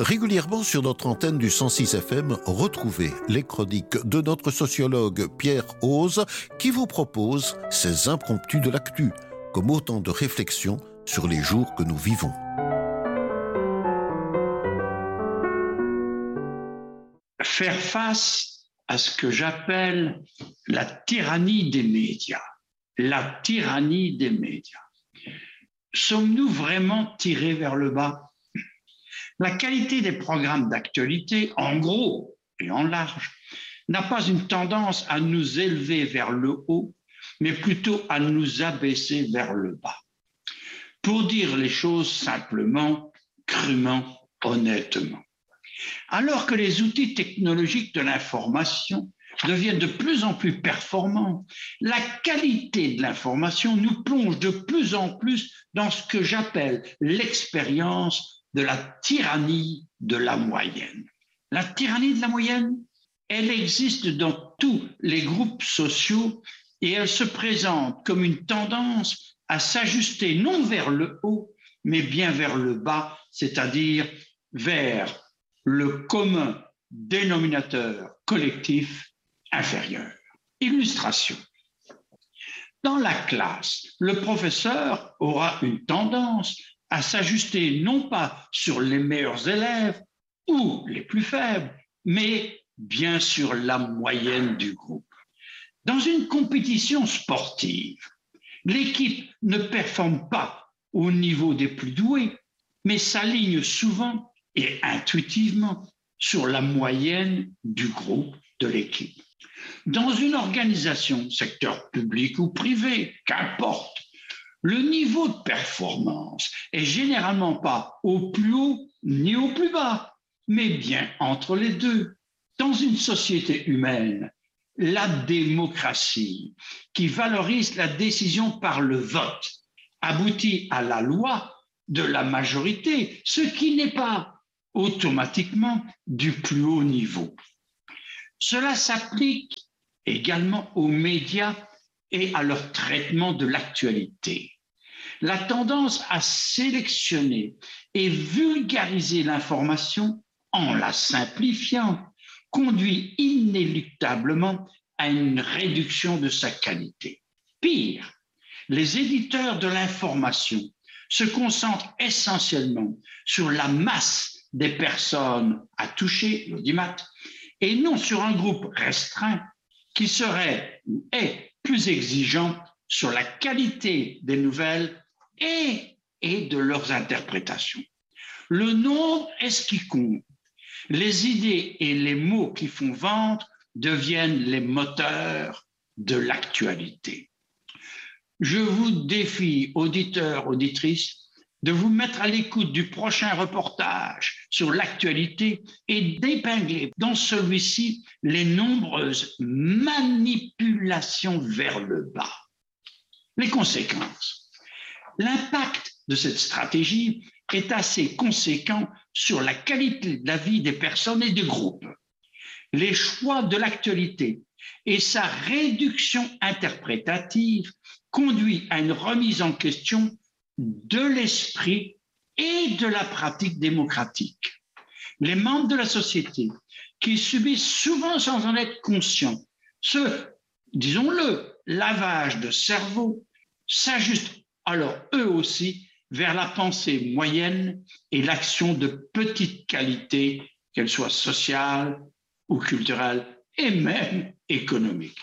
Régulièrement sur notre antenne du 106 FM, retrouvez les chroniques de notre sociologue Pierre Ose qui vous propose ses impromptus de l'actu, comme autant de réflexions sur les jours que nous vivons. Faire face à ce que j'appelle la tyrannie des médias. La tyrannie des médias. Sommes-nous vraiment tirés vers le bas ? La qualité des programmes d'actualité, en gros et en large, n'a pas une tendance à nous élever vers le haut, mais plutôt à nous abaisser vers le bas. Pour dire les choses simplement, crûment, honnêtement. Alors que les outils technologiques de l'information deviennent de plus en plus performants, la qualité de l'information nous plonge de plus en plus dans ce que j'appelle l'expérience de la tyrannie de la moyenne. La tyrannie de la moyenne, elle existe dans tous les groupes sociaux et elle se présente comme une tendance à s'ajuster non vers le haut, mais bien vers le bas, c'est-à-dire vers le commun dénominateur collectif inférieur. Illustration. Dans la classe, le professeur aura une tendance à s'ajuster non pas sur les meilleurs élèves ou les plus faibles, mais bien sur la moyenne du groupe. Dans une compétition sportive, l'équipe ne performe pas au niveau des plus doués, mais s'aligne souvent et intuitivement sur la moyenne du groupe de l'équipe. Dans une organisation, secteur public ou privé, qu'importe, le niveau de performance est généralement pas au plus haut ni au plus bas, mais bien entre les deux. Dans une société humaine, la démocratie, qui valorise la décision par le vote, aboutit à la loi de la majorité, ce qui n'est pas automatiquement du plus haut niveau. Cela s'applique également aux médias et à leur traitement de l'actualité. La tendance à sélectionner et vulgariser l'information en la simplifiant conduit inéluctablement à une réduction de sa qualité. Pire, les éditeurs de l'information se concentrent essentiellement sur la masse des personnes à toucher, l'audimat, et non sur un groupe restreint qui serait ou est plus exigeant sur la qualité des nouvelles et de leurs interprétations. Le nombre est ce qui compte. Les idées et les mots qui font vendre deviennent les moteurs de l'actualité. Je vous défie, auditeurs, auditrices, de vous mettre à l'écoute du prochain reportage sur l'actualité et d'épingler dans celui-ci les nombreuses manipulations vers le bas. Les conséquences. L'impact de cette stratégie est assez conséquent sur la qualité de la vie des personnes et des groupes. Les choix de l'actualité et sa réduction interprétative conduit à une remise en question de l'esprit et de la pratique démocratique. Les membres de la société qui subissent souvent sans en être conscients ce, disons-le, lavage de cerveau s'ajustent alors eux aussi vers la pensée moyenne et l'action de petite qualité, qu'elle soit sociale ou culturelle et même économique.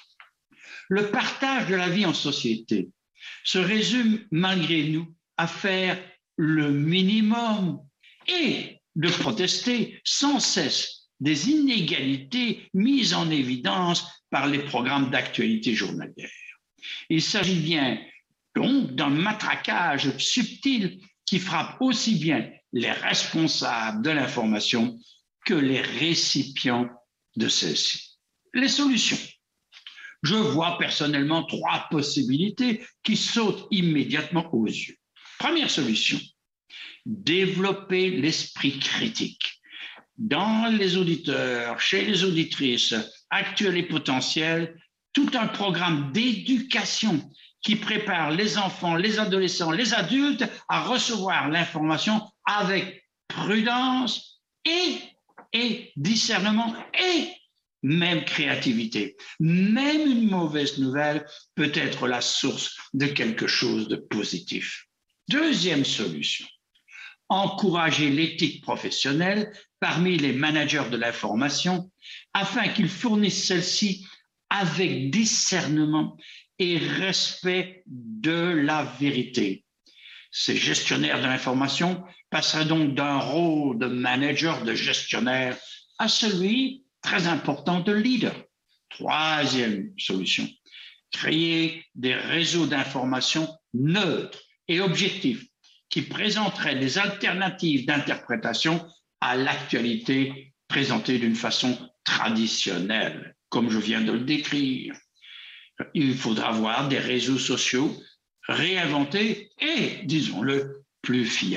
Le partage de la vie en société se résume malgré nous à faire le minimum et de protester sans cesse des inégalités mises en évidence par les programmes d'actualité journalière. Il s'agit bien donc d'un matraquage subtil qui frappe aussi bien les responsables de l'information que les récipients de celle-ci. Les solutions. Je vois personnellement 3 possibilités qui sautent immédiatement aux yeux. Première solution, développer l'esprit critique. Dans les auditeurs, chez les auditrices, actuelles et potentielles, tout un programme d'éducation qui prépare les enfants, les adolescents, les adultes à recevoir l'information avec prudence et discernement et même créativité. Même une mauvaise nouvelle peut être la source de quelque chose de positif. Deuxième solution, encourager l'éthique professionnelle parmi les managers de l'information afin qu'ils fournissent celle-ci avec discernement et respect de la vérité. Ces gestionnaires de l'information passeraient donc d'un rôle de manager, de gestionnaire, à celui très important de leader. Troisième solution, créer des réseaux d'information neutres et objectifs qui présenteraient des alternatives d'interprétation à l'actualité présentée d'une façon traditionnelle, comme je viens de le décrire. Il faudra avoir des réseaux sociaux réinventés et, disons-le, plus fiables.